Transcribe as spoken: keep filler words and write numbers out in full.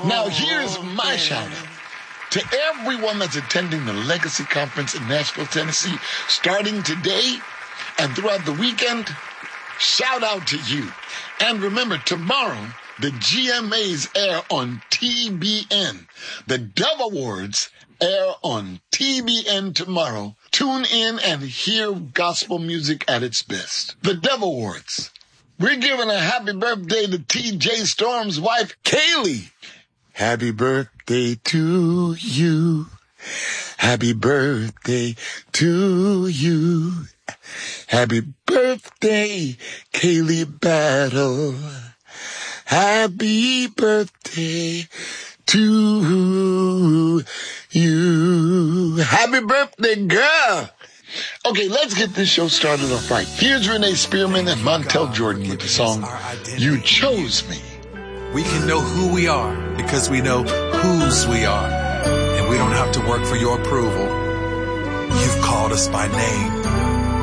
Now, here's my shout out to everyone that's attending the Legacy Conference in Nashville, Tennessee, starting today and throughout the weekend. Shout out to you. And remember, tomorrow, the G M As air on T B N. The Dove Awards air on T B N tomorrow. Tune in and hear gospel music at its best. The Dove Awards. We're giving a happy birthday to T J Storm's wife, Kaylee. Happy birthday to you. Happy birthday to you. Happy birthday, Kaylee Battle. Happy birthday to you. Happy birthday, girl. Okay, let's get this show started off right. Here's Renee Spearman and Montel Jordan with the song, You Chose Me. We can know who we are because we know whose we are. And we don't have to work for your approval. You've called us by name.